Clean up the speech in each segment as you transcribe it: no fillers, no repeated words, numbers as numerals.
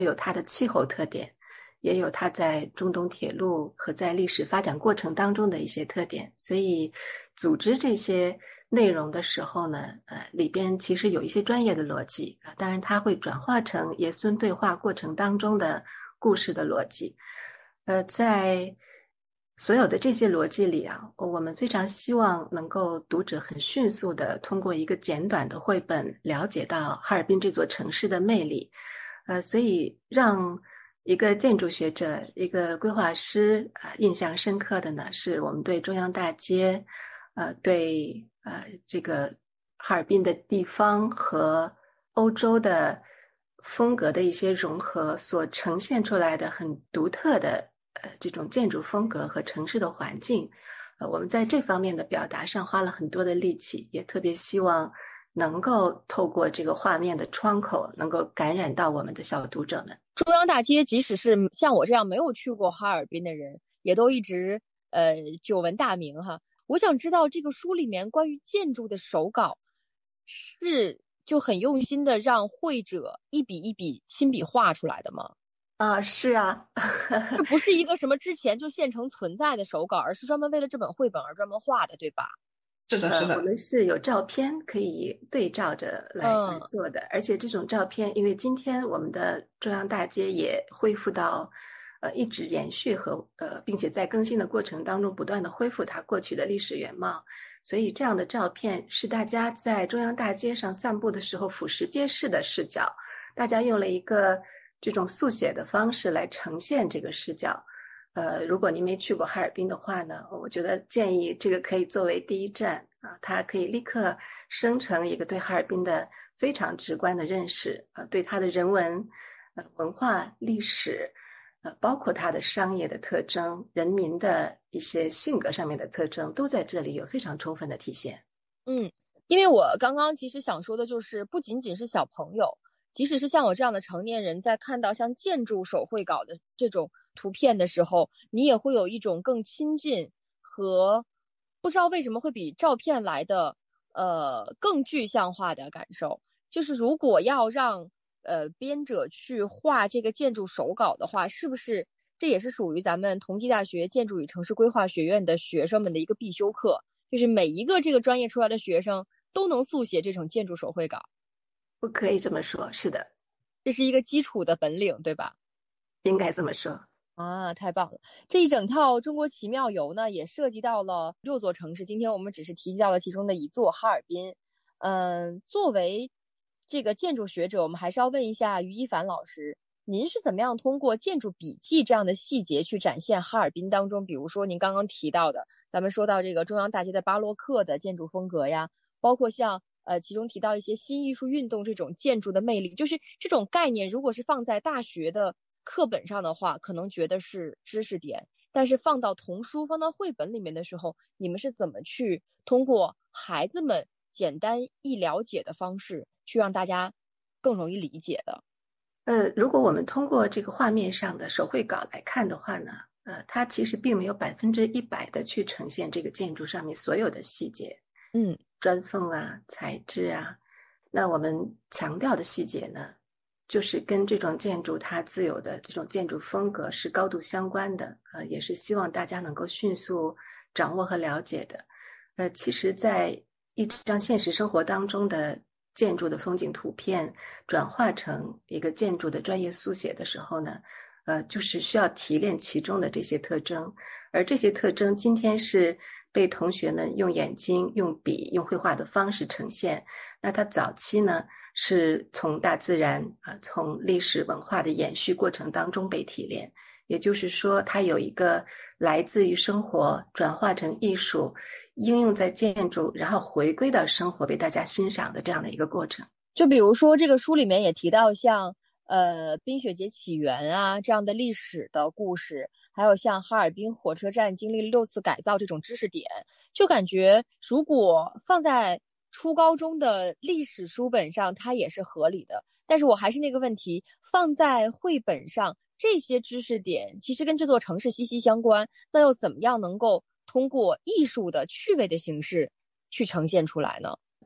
有它的气候特点，也有它在中东铁路和在历史发展过程当中的一些特点。所以组织这些内容的时候呢，里边其实有一些专业的逻辑，当然它会转化成爷孙对话过程当中的故事的逻辑。在所有的这些逻辑里啊，我们非常希望能够读者很迅速的通过一个简短的绘本了解到哈尔滨这座城市的魅力。所以让一个建筑学者、一个规划师印象深刻的呢，是我们对中央大街，对这个哈尔滨的地方和欧洲的风格的一些融合所呈现出来的很独特的这种建筑风格和城市的环境。我们在这方面的表达上花了很多的力气，也特别希望能够透过这个画面的窗口，能够感染到我们的小读者们。 中央大街，即使是像我这样没有去过哈尔滨的人，也都一直久闻大名哈。我想知道这个书里面关于建筑的手稿是就很用心的让绘者一笔一笔亲笔画出来的吗？ 是啊。 这不是一个什么之前就现成存在的手稿，而是专门为了这本绘本而专门画的，对吧？ 是的，是我的。 们是有照片可以对照着来做的，而且这种照片，因为今天我们的中央大街也恢复到，一直延续和并且在更新的过程当中不断的恢复它过去的历史原貌，所以这样的照片是大家在中央大街上散步的时候俯拾皆是的视角，大家用了一个这种速写的方式来呈现这个视角。如果您没去过哈尔滨的话呢，我觉得建议这个可以作为第一站啊，它可以立刻生成一个对哈尔滨的非常直观的认识，对它的人文、文化、历史，包括它的商业的特征、人民的一些性格上面的特征，都在这里有非常充分的体现。 因为我刚刚其实想说的就是，不仅仅是小朋友，即使是像我这样的成年人，在看到像建筑手绘稿的这种图片的时候，你也会有一种更亲近和不知道为什么会比照片来的更具象化的感受。就是如果要让编者去画这个建筑手稿的话，是不是这也是属于咱们同济大学建筑与城市规划学院的学生们的一个必修课？就是每一个这个专业出来的学生都能速写这种建筑手绘稿。 不可以这么说，是的， 这是一个基础的本领，对吧？ 应该这么说。 啊，太棒了！这一整套《中国奇妙游》呢，也涉及到了6座城市。今天我们只是提及到了其中的一座哈尔滨。作为这个建筑学者，我们还是要问一下于一凡老师，您是怎么样通过建筑笔记这样的细节去展现哈尔滨当中，比如说您刚刚提到的，咱们说到这个中央大街的巴洛克的建筑风格呀，包括像其中提到一些新艺术运动这种建筑的魅力，就是这种概念，如果是放在大学的课本上的话，可能觉得是知识点，但是放到童书、放到绘本里面的时候，你们是怎么去通过孩子们简单易了解的方式，去让大家更容易理解的？ 如果我们通过这个画面上的手绘稿来看的话呢，它其实并没有100%的去呈现这个建筑上面所有的细节，砖缝啊、材质啊。那我们强调的细节呢，就是跟这种建筑它自有的这种建筑风格是高度相关的，也是希望大家能够迅速掌握和了解的。其实在一张现实生活当中的建筑的风景图片转化成一个建筑的专业速写的时候呢，就是需要提炼其中的这些特征，而这些特征今天是被同学们用眼睛、用笔、用绘画的方式呈现。那它早期呢，是从大自然从历史文化的延续过程当中被提炼，也就是说，它有一个来自于生活转化成艺术，应用在建筑，然后回归到生活被大家欣赏的这样的一个过程。 就比如说这个书里面也提到像冰雪节起源啊这样的历史的故事，还有像哈尔滨火车站经历6次改造这种知识点，就感觉如果放在初高中的历史书本上，它也是合理的。但是我还是那个问题，放在绘本上，这些知识点其实跟这座城市息息相关，那又怎么样能够通过艺术的趣味的形式去呈现出来呢？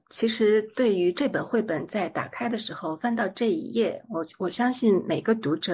其实对于这本绘本在打开的时候翻到这一页，我相信每个读者